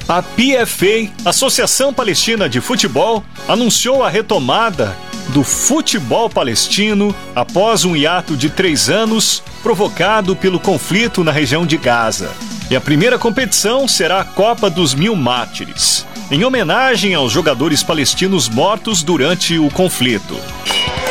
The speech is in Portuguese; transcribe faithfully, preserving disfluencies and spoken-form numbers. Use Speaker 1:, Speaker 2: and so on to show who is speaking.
Speaker 1: A P F A, Associação Palestina de Futebol, anunciou a retomada do futebol palestino após um hiato de três anos provocado pelo conflito na região de Gaza. E a primeira competição será a Copa dos Mil Mártires, em homenagem aos jogadores palestinos mortos durante o conflito.